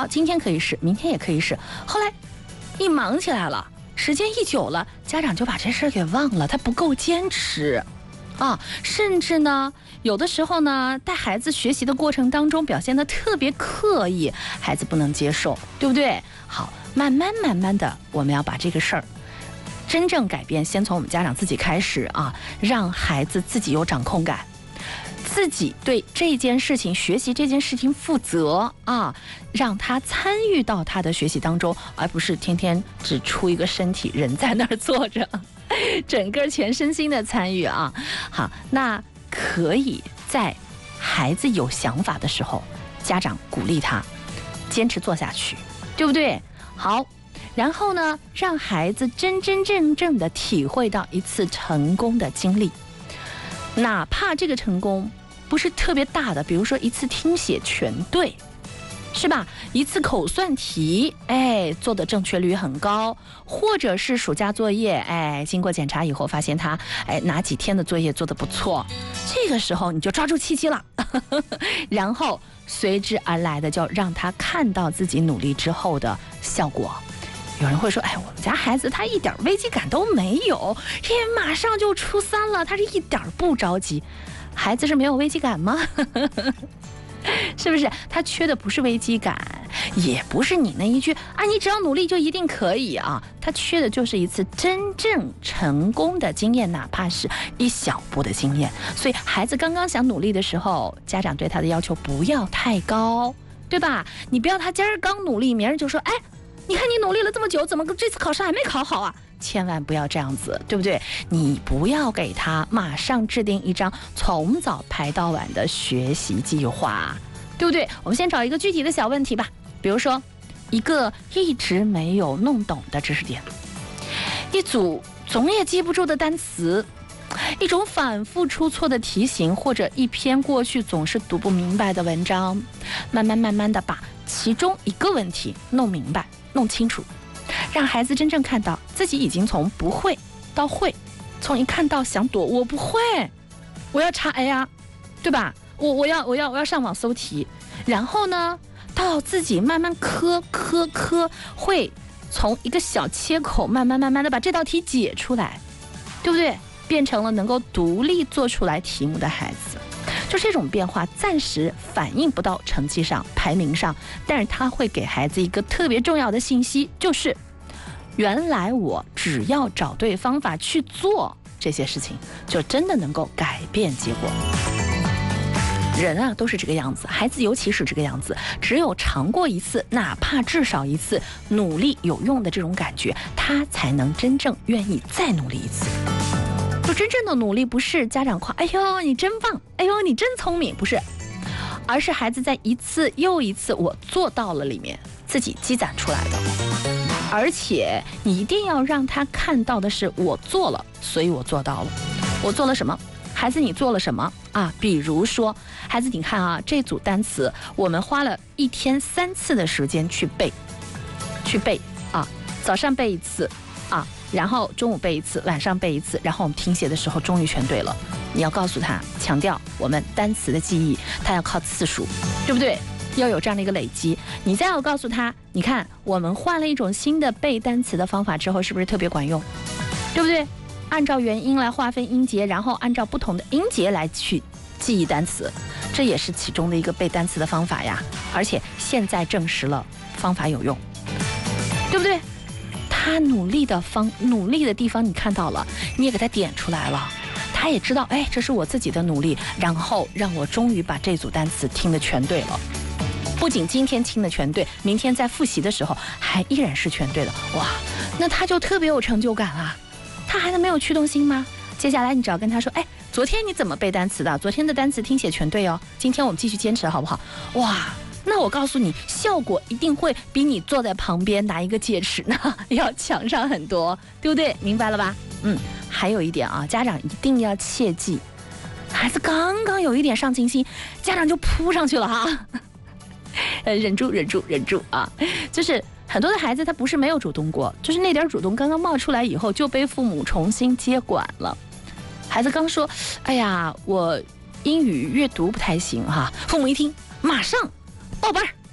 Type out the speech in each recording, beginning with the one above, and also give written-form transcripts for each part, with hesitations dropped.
好，今天可以试，明天也可以试。后来一忙起来了，时间一久了，家长就把这事儿给忘了，他不够坚持啊，甚至呢，有的时候呢，带孩子学习的过程当中表现得特别刻意，孩子不能接受，对不对？好，慢慢的，我们要把这个事儿真正改变，先从我们家长自己开始啊，让孩子自己有掌控感，自己对这件事情、学习这件事情负责啊，让他参与到他的学习当中，而不是天天只出一个身体，人在那儿坐着，整个全身心的参与啊。好，那可以在孩子有想法的时候，家长鼓励他坚持做下去，对不对？好。然后呢，让孩子真正的体会到一次成功的经历，哪怕这个成功不是特别大的，比如说一次听写全对，是吧？一次口算题，做的正确率很高，或者是暑假作业，经过检查以后发现他，哪几天的作业做得不错，这个时候你就抓住契机了，然后随之而来的就让他看到自己努力之后的效果。有人会说，我们家孩子他一点危机感都没有，因为马上就初3了，他是一点不着急。孩子是没有危机感吗？是不是？他缺的不是危机感，也不是你那一句你只要努力就一定可以啊。他缺的就是一次真正成功的经验，哪怕是一小步的经验。所以孩子刚刚想努力的时候，家长对他的要求不要太高，对吧？你不要他今儿刚努力，明儿就说你看你努力了这么久，怎么这次考试还没考好啊？千万不要这样子，对不对？你不要给他马上制定一张从早排到晚的学习计划，对不对？我们先找一个具体的小问题吧，比如说一个一直没有弄懂的知识点，一组总也记不住的单词，一种反复出错的题型，或者一篇过去总是读不明白的文章，慢慢的把其中一个问题弄明白弄清楚，让孩子真正看到自己已经从不会到会，从一看到想躲我不会，我要查呀，对吧？我要上网搜题，然后呢，到自己慢慢磕，会从一个小切口慢慢的把这道题解出来，对不对？变成了能够独立做出来题目的孩子。就这种变化暂时反映不到成绩上、排名上，但是它会给孩子一个特别重要的信息，就是原来我只要找对方法去做这些事情，就真的能够改变结果。人啊都是这个样子，孩子尤其是这个样子，只有尝过一次，哪怕至少一次努力有用的这种感觉，他才能真正愿意再努力一次。就真正的努力不是家长夸你真棒，你真聪明，不是，而是孩子在一次又一次我做到了里面自己积攒出来的。而且你一定要让他看到的是我做了，所以我做到了。我做了什么？孩子你做了什么啊？比如说孩子你看啊，这组单词我们花了1天3次的时间去背啊，早上背一次啊，然后中午背一次，晚上背一次，然后我们听写的时候终于全对了。你要告诉他，强调我们单词的记忆它要靠次数，对不对？要有这样的一个累积。你再要告诉他，你看我们换了一种新的背单词的方法之后，是不是特别管用，对不对？按照元音来划分音节，然后按照不同的音节来去记忆单词，这也是其中的一个背单词的方法呀。而且现在证实了方法有用，对不对？他努力的地方你看到了，你也给他点出来了，他也知道这是我自己的努力，然后让我终于把这组单词听得全对了。不仅今天听得全对，明天在复习的时候还依然是全对的，哇，那他就特别有成就感啊。他孩子没有驱动性吗？接下来你只要跟他说，昨天你怎么背单词的？昨天的单词听写全对哦，今天我们继续坚持好不好？哇，那我告诉你，效果一定会比你坐在旁边拿一个戒尺呢要强上很多，对不对？明白了吧？还有一点啊，家长一定要切记，孩子刚刚有一点上进心，家长就扑上去了哈。忍住啊！就是很多的孩子他不是没有主动过，就是那点主动刚刚冒出来以后就被父母重新接管了。孩子刚说我英语阅读不太行哈，父母一听马上报班，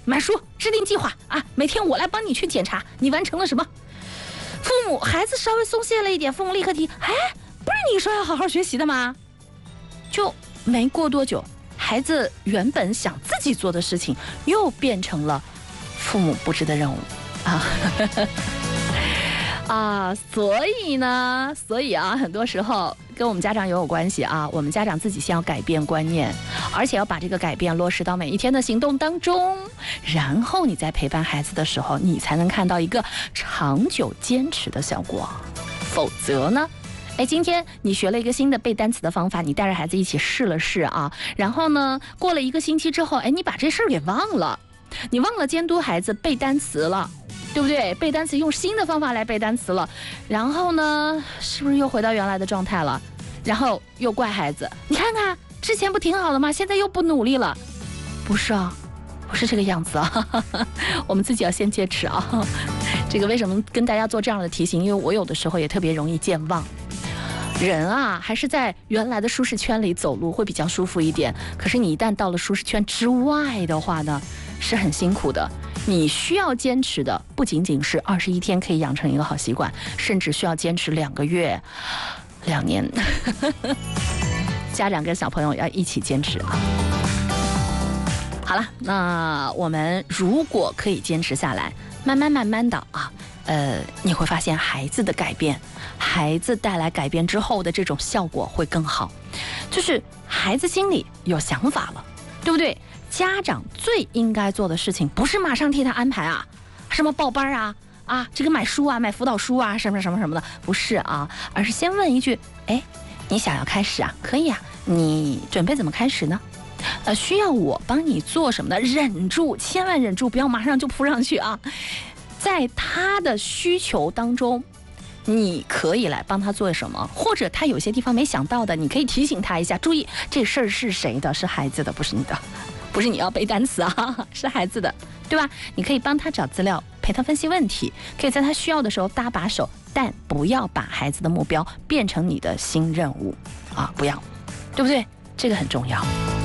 买书，制定计划啊，每天我来帮你去检查你完成了什么。父母孩子稍微松懈了一点，父母立刻提，哎，不是你说要好好学习的吗？就没过多久，孩子原本想自己做的事情，又变成了父母布置的任务啊。所以很多时候跟我们家长也有关系啊。我们家长自己先要改变观念，而且要把这个改变落实到每一天的行动当中，然后你在陪伴孩子的时候，你才能看到一个长久坚持的效果。否则呢，今天你学了一个新的背单词的方法，你带着孩子一起试了试啊，然后呢，过了1个星期之后，你把这事儿给忘了，你忘了监督孩子背单词了。对不对？背单词用新的方法来背单词了，然后呢，是不是又回到原来的状态了？然后又怪孩子，你看看之前不挺好了吗？现在又不努力了，不是啊，不是这个样子啊。我们自己要先坚持啊。这个为什么跟大家做这样的提醒？因为我有的时候也特别容易健忘。人啊，还是在原来的舒适圈里走路会比较舒服一点。可是你一旦到了舒适圈之外的话呢，是很辛苦的。你需要坚持的不仅仅是21天可以养成一个好习惯，甚至需要坚持2个月、2年。家长跟小朋友要一起坚持啊。好了，那我们如果可以坚持下来，慢慢的啊，你会发现孩子的改变，孩子带来改变之后的这种效果会更好，就是孩子心里有想法了，对不对？家长最应该做的事情，不是马上替他安排什么报班这个买书买辅导书什么的，不是而是先问一句，你想要开始可以你准备怎么开始呢？需要我帮你做什么的？忍住，千万忍住，不要马上就扑上去在他的需求当中，你可以来帮他做什么，或者他有些地方没想到的，你可以提醒他一下，注意这事儿是谁的？是孩子的，不是你的。不是你要背单词是孩子的，对吧？你可以帮他找资料，陪他分析问题，可以在他需要的时候搭把手，但不要把孩子的目标变成你的新任务不要，对不对？这个很重要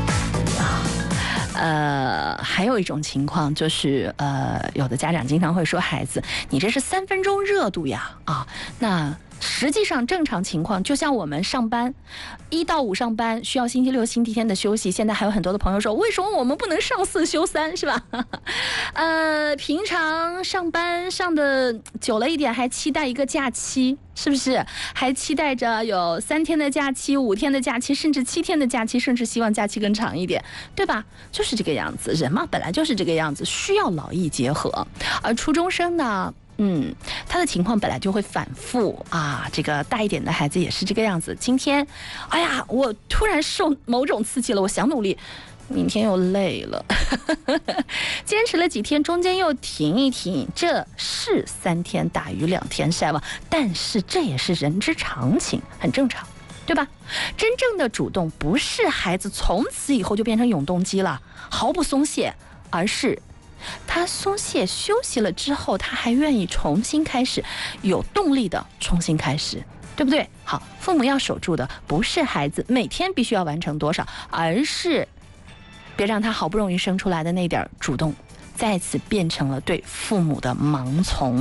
还有一种情况就是，有的家长经常会说孩子，你这是3分钟热度呀那实际上正常情况，就像我们上班1到5上班需要星期6星期天的休息，现在还有很多的朋友说，为什么我们不能上4休3，是吧？平常上班上的久了一点，还期待一个假期，是不是？还期待着有3天的假期、5天的假期，甚至7天的假期，甚至希望假期更长一点，对吧？就是这个样子，人嘛本来就是这个样子，需要劳逸结合。而初中生呢，他的情况本来就会反复这个大一点的孩子也是这个样子。今天，我突然受某种刺激了，我想努力，明天又累了，坚持了几天，中间又停一停，这是3天打鱼2天晒网，但是这也是人之常情，很正常，对吧？真正的主动不是孩子从此以后就变成永动机了，毫不松懈，而是他松懈休息了之后，他还愿意重新开始，有动力的重新开始，对不对？好，父母要守住的不是孩子每天必须要完成多少，而是别让他好不容易生出来的那点主动再次变成了对父母的盲从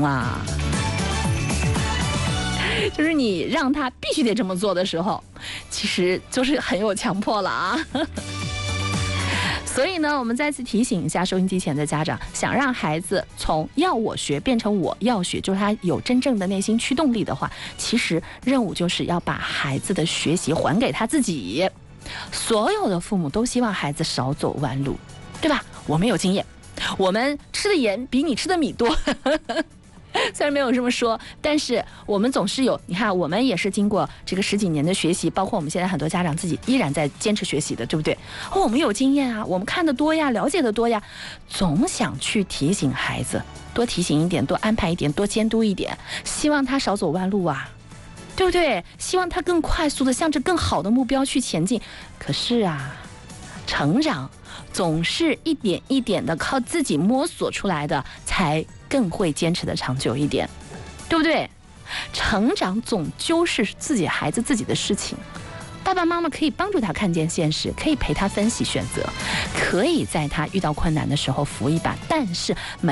就是你让他必须得这么做的时候，其实就是很有强迫了所以呢，我们再次提醒一下收音机前的家长，想让孩子从要我学变成我要学，就是他有真正的内心驱动力的话，其实任务就是要把孩子的学习还给他自己。所有的父母都希望孩子少走弯路，对吧？我们有经验，我们吃的盐比你吃的米多虽然没有这么说，但是我们总是有，你看我们也是经过这个10几年的学习，包括我们现在很多家长自己依然在坚持学习的，对不对？我们有经验我们看得多呀，了解得多呀，总想去提醒孩子，多提醒一点，多安排一点，多监督一点，希望他少走弯路对不对？希望他更快速的向着更好的目标去前进。可是成长总是一点一点的靠自己摸索出来的，才更会坚持的长久一点，对不对？成长总究是自己孩子自己的事情，爸爸爸妈妈可以帮助他看见现实，可以陪他分析选择，可以在他遇到困难的时候扶一把，但是没